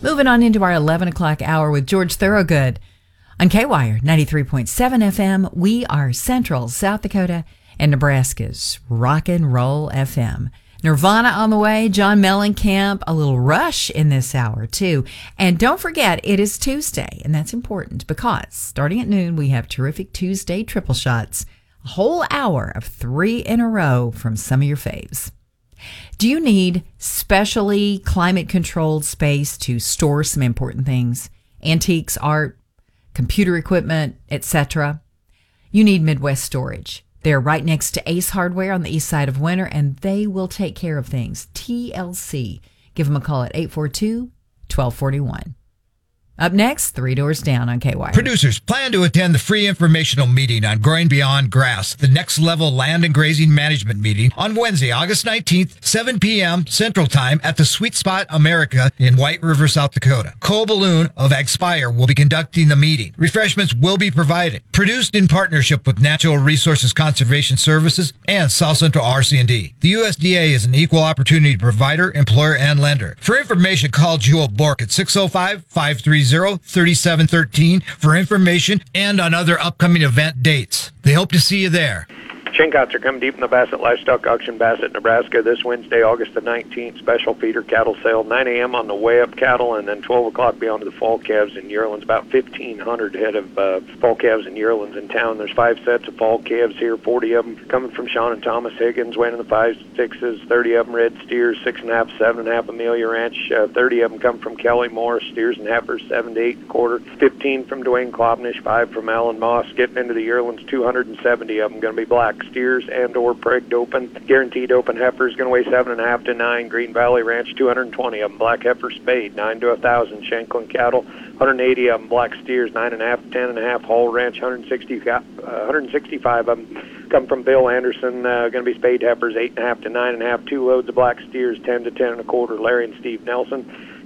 Moving on into our 11 o'clock hour with George Thorogood on K-Wire 93.7 FM. We are Central South Dakota and Nebraska's Rock and Roll FM. Nirvana on the way, John Mellencamp, a little Rush in this hour too. And don't forget, it is Tuesday, and that's important because starting at noon, we have terrific Tuesday triple shots, a whole hour of 3 in a row from some of your faves. Do you need specially climate-controlled space to store some important things? Antiques, art, computer equipment, etc.? You need Midwest Storage. They're right next to Ace Hardware on the east side of Winter, and they will take care of things. TLC. Give them a call at 842-1241. Up next, Three Doors Down on KY. Producers plan to attend the free informational meeting on Growing Beyond Grass, the next level land and grazing management meeting on Wednesday, August 19th, 7 p.m. Central Time at the Sweet Spot America in White River, South Dakota. Cole Balloon of Agspire will be conducting the meeting. Refreshments will be provided. Produced in partnership with Natural Resources Conservation Services and South Central RC&D. The USDA is an equal opportunity provider, employer, and lender. For information, call Jewel Bork at 605-530-3713 for information and on other upcoming event dates. They hope to see you there. Chincots are coming deep in the Bassett Livestock Auction, Bassett, Nebraska, this Wednesday, August the 19th. Special feeder cattle sale, 9 a.m. on the way up cattle, and then 12 o'clock beyond the fall calves and yearlings. About 1,500 head of fall calves and yearlings in town. There's 5 sets of fall calves here, 40 of them coming from Sean and Thomas Higgins, weighing in the 5s, 6s, 30 of them red steers, 6.5, 7.5 Amelia Ranch, 30 of them come from Kelly Morris, steers and heifers, 7 to 8.25, 15 from Dwayne Klobnish, 5 from Alan Moss. Getting into the yearlings, 270 of them going to be black steers and or prigged open. Guaranteed open heifers going to weigh 7.5 to 9. Green Valley Ranch, 220 of them. Black heifer spayed, 9 to 1,000. Shanklin cattle, 180 of them. Black steers, 9.5 to 10.5. Hall Ranch, 165 of them. Come from Bill Anderson, going to be spayed heifers, 8.5 to 9.5. 2 loads of black steers, 10 to 10.25. Larry and Steve Nelson.